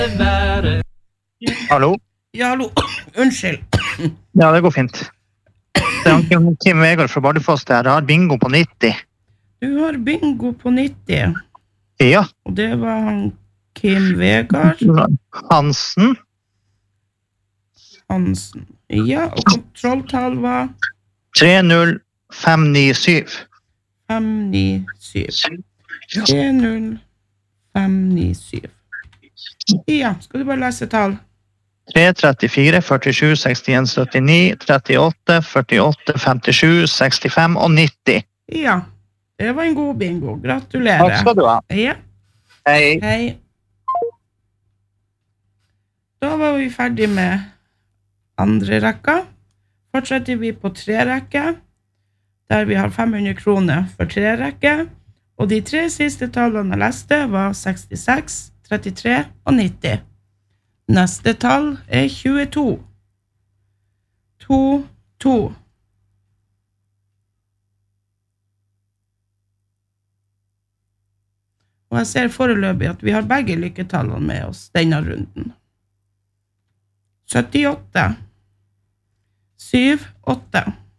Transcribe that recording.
Hallo? Ja, hallo. Unnskyld. Ja, det går fint. Det er Kim Vegard fra Bardufoss der. Jeg har bingo på 90. Du har bingo på 90. Ja. Og det var han Kim Vegard. Hansen. Ja, og kontrolltall var 30597. 597. 30597. Ja, skal du bare lese tall? 3, 34, 47, 61, 79, 38, 48, 57, 65 og 90. Ja, det var en god bingo. Gratulerer. Takk skal du ha. Ja. Hei. Hei. Da var vi ferdig med andre rekka. Fortsetter vi på tre rekke, der vi har 500 kroner for tre rekke. Og de tre siste tallene jeg leste var 66, 33 og 90. Neste tall er 22. 2, 2. Og jeg ser foreløpig at vi har begge lykketallene med oss denne runden. 78. 7, 8.